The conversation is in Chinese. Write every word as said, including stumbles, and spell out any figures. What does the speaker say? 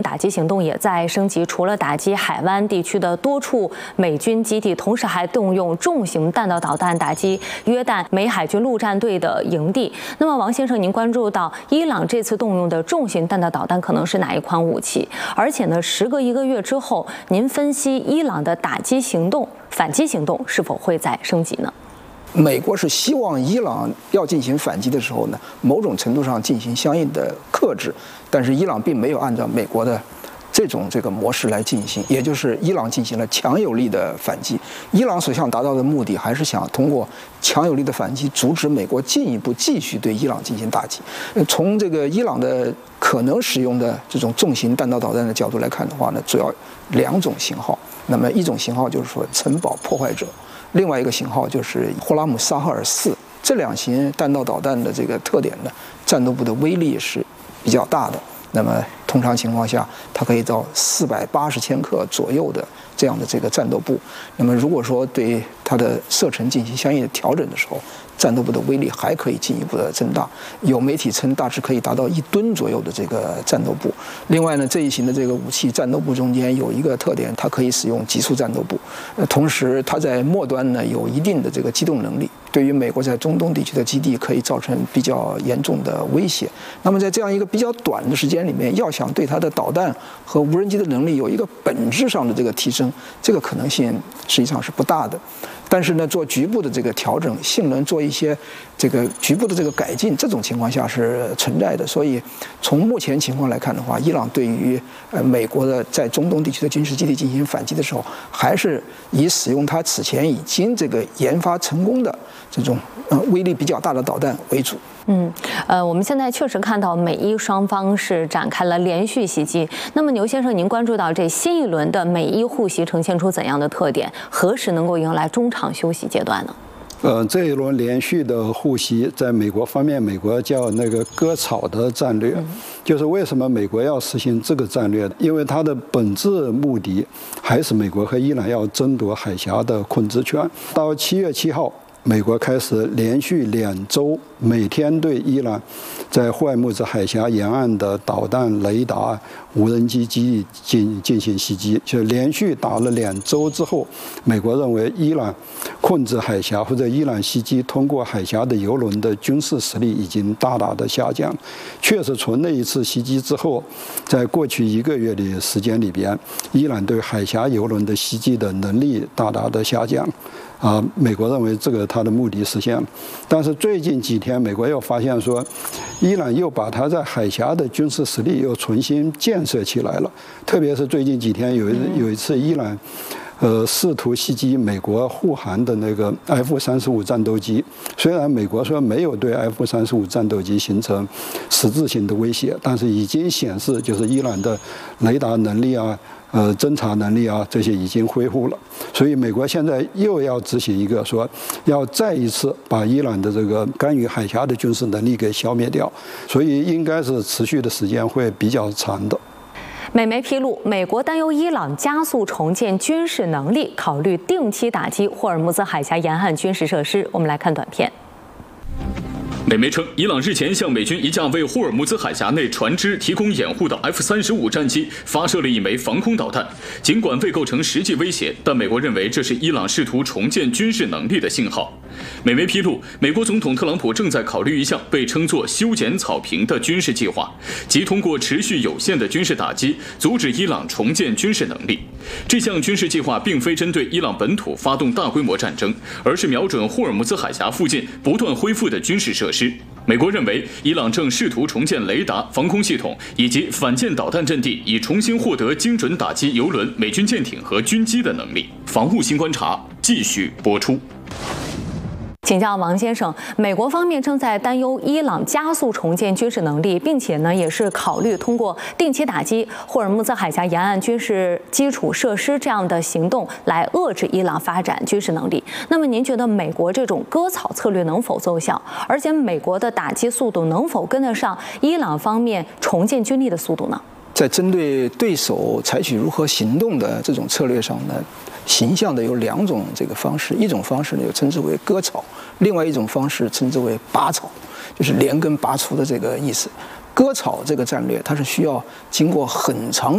打击行动也在升级，除了打击海湾地区的多处美军基地，同时还动用重型弹道导弹打击约旦美海军陆战队的营地。那么，王先生，您关注到伊朗这次动用的重型弹道导弹可能是哪一款武器？而且呢，时隔一个月之后，您分析伊朗的打击行动、反击行动是否会再升级呢？ 美国是希望伊朗要进行反击的时候呢，某种程度上进行相应的克制，但是伊朗并没有按照美国的这种这个模式来进行，也就是伊朗进行了强有力的反击。伊朗所想达到的目的还是想通过强有力的反击，阻止美国进一步继续对伊朗进行打击。从这个伊朗的可能使用的这种重型弹道导弹的角度来看的话呢，主要两种型号。那么一种型号就是说城堡破坏者，另外一个型号就是霍拉姆沙赫尔四。这两型弹道导弹的这个特点呢，战斗部的威力是比较大的。那么通常情况下，它可以到四百八十千克左右的这样的这个战斗部。那么如果说对它的射程进行相应的调整的时候，战斗部的威力还可以进一步的增大。有媒体称大致可以达到一吨左右的这个战斗部。另外呢，这一型的这个武器战斗部中间有一个特点，它可以使用急速战斗部，呃，同时它在末端呢有一定的这个机动能力，对于美国在中东地区的基地可以造成比较严重的威胁。那么在这样一个比较短的时间里面，要想对它的导弹和无人机的能力有一个本质上的这个提升，这个可能性实际上是不大的。但是呢，做局部的这个调整，性能做一些这个局部的这个改进，这种情况下是存在的。所以从目前情况来看的话，伊朗对于呃美国的在中东地区的军事基地进行反击的时候，还是以使用它此前已经这个研发成功的这种呃威力比较大的导弹为主。 嗯，呃，我们现在确实看到美伊双方是展开了连续袭击。那么牛先生，您关注到这新一轮的美伊互袭呈现出怎样的特点？何时能够迎来中场休息阶段呢？ 呃，这一轮连续的互袭，在美国方面，美国叫那个割草的战略，嗯、就是为什么美国要实行这个战略？因为它的本质目的还是美国和伊朗要争夺海峡的控制权。到七月七号。美国开始连续两周每天对伊朗在霍尔木兹海峡沿岸的导弹、雷达、无人机基地进进行袭击，就连续打了两周之后，美国认为伊朗控制海峡或者伊朗袭击通过海峡的油轮的军事实力已经大大的下降。确实，从那一次袭击之后，在过去一个月的时间里边，伊朗对海峡油轮的袭击的能力大大的下降。啊，美国认为这个它的目的实现了，但是最近几天，美国又发现说，伊朗又把它在海峡的军事实力又重新建设起来了。特别是最近几天有一有一次，伊朗，呃，试图袭击美国护航的那个 F 三十五战斗机。虽然美国说没有对 F 三十五战斗机形成实质性的威胁，但是已经显示就是伊朗的雷达能力啊。呃，侦察能力啊，这些已经恢复了，所以美国现在又要执行一个说，要再一次把伊朗的这个干预海峡的军事能力给消灭掉，所以应该是持续的时间会比较长的。 美媒披露，美国担忧伊朗加速重建军事能力，考虑定期打击霍尔木兹海峡沿岸军事设施。我们来看短片。 美媒称，伊朗日前向美军一架为霍尔木兹海峡内船只提供掩护的 F 三十五战机发射了一枚防空导弹。尽管未构成实际威胁，但美国认为这是伊朗试图重建军事能力的信号。美媒披露，美国总统特朗普正在考虑一项被称作“修剪草坪”的军事计划，即通过持续有限的军事打击，阻止伊朗重建军事能力。这项军事计划并非针对伊朗本土发动大规模战争，而是瞄准霍尔木兹海峡附近不断恢复的军事设施。美国认为，伊朗正试图重建雷达、防空系统以及反舰导弹阵地，以重新获得精准打击油轮、美军舰艇和军机的能力。防务新观察继续播出。 请教王先生，美国方面正在担忧伊朗加速重建军事能力，并且呢，也是考虑通过定期打击霍尔木兹海峡沿岸军事基础设施这样的行动来遏制伊朗发展军事能力。那么，您觉得美国这种割草策略能否奏效？而且，美国的打击速度能否跟得上伊朗方面重建军力的速度呢？ 在针对对手采取如何行动的这种策略上呢，形象的有两种这个方式，一种方式呢又称之为割草，另外一种方式称之为拔草，就是连根拔除的这个意思。割草这个战略，它是需要经过很长